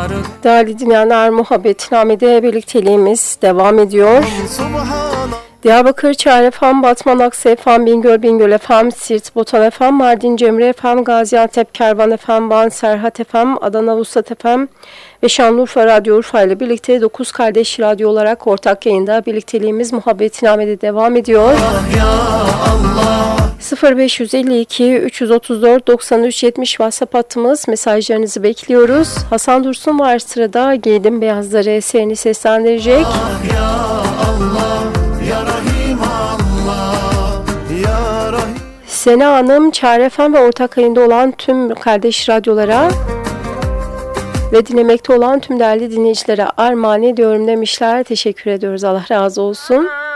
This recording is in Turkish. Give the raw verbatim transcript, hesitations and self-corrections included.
Değerli dinleyenler, Muhabbetname'de birlikteliğimiz devam ediyor. Diyarbakır, Çağrı F M, Batman, Aksa F M, Bingöl, Bingöl F M, Siirt, Botan F M, Mardin, Cemre F M, Gaziantep, Kervan F M, Van, Serhat F M, Adana, Vuslat F M ve Şanlıurfa Radyo Urfa ile birlikte dokuz Kardeş Radyo olarak ortak yayında birlikteliğimiz Muhabbetname'de devam ediyor. sıfır beş yüz elli iki üç yüz otuz dört doksan üç yetmiş WhatsApp hattımız, mesajlarınızı bekliyoruz. Hasan Dursun var sırada, Giydim Beyazları eserini seslendirecek. Ah ya Allah, ya Rahim Allah, ya Rahim. Sena Hanım, Çağrı F M ve ortak yayında olan tüm kardeş radyolara ve dinlemekte olan tüm değerli dinleyicilere armağan ediyorum demişler. Teşekkür ediyoruz. Allah razı olsun.